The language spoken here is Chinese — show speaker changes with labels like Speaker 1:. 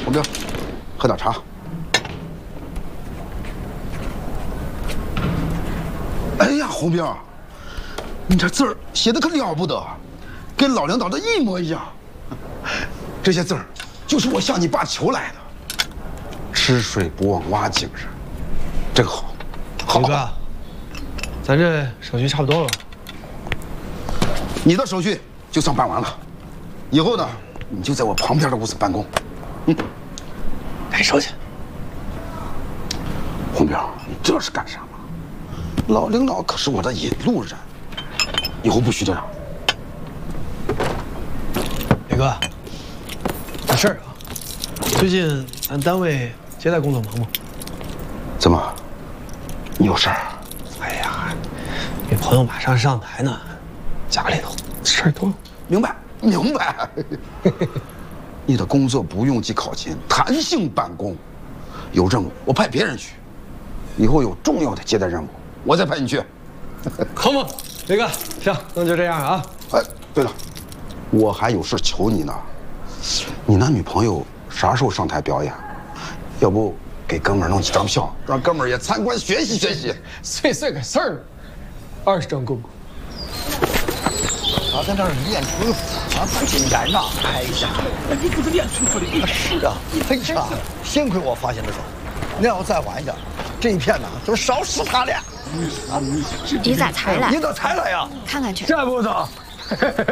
Speaker 1: 红兵，喝点茶。哎呀，红兵，你这字儿写的可了不得，跟老领导的一模一样。这些字儿就是我向你爸求来的。吃水不忘挖精神，这个好。好
Speaker 2: 哥，咱这手续差不多了。
Speaker 1: 你的手续就算办完了，以后呢，你就在我旁边的屋子办公。
Speaker 2: 该收去。
Speaker 1: 红兵，你这是干什么？老领导可是我的引路人，以后不许这样。
Speaker 2: 磊哥，有事儿啊？最近咱单位接待工作忙吗？
Speaker 1: 怎么？你有事儿？
Speaker 2: 哎呀，女朋友马上上台呢，家里头事儿多。
Speaker 1: 明白，明白。你的工作不用记考勤，弹性办公，有任务我派别人去，以后有重要的接待任务，我再派你去。
Speaker 2: 好嘛，磊哥，行，那就这样啊。
Speaker 1: 哎，对了，我还有事求你呢。你那女朋友啥时候上台表演？要不给哥们儿弄几张票，让哥们儿也参观学习学习。
Speaker 2: 碎个事儿，20张够不够？
Speaker 3: 他在那儿练功夫，不应该呐！哎呀，
Speaker 4: 你不是练功夫的？
Speaker 3: 是啊，哎呀，幸亏我发现的早，那要再晚一点，这一片呢都烧死他了。
Speaker 5: 你咋才来？
Speaker 3: 你咋才来呀？
Speaker 5: 看看去。
Speaker 2: 这不走。